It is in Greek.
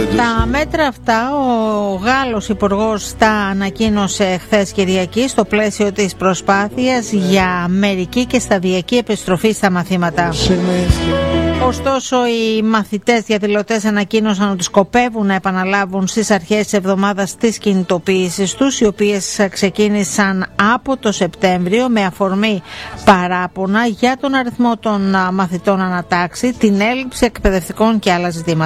Τα μέτρα αυτά ο Γάλλος Υπουργός τα ανακοίνωσε χθες Κυριακή στο πλαίσιο της προσπάθειας για μερική και σταδιακή επιστροφή στα μαθήματα. Ωστόσο, οι μαθητές διαδηλωτές ανακοίνωσαν ότι σκοπεύουν να επαναλάβουν στις αρχές της εβδομάδας τις κινητοποιήσεις τους, οι οποίες ξεκίνησαν από το Σεπτέμβριο με αφορμή παράπονα για τον αριθμό των μαθητών ανατάξει, την έλλειψη εκπαιδευτικών και άλλα ζητήματα.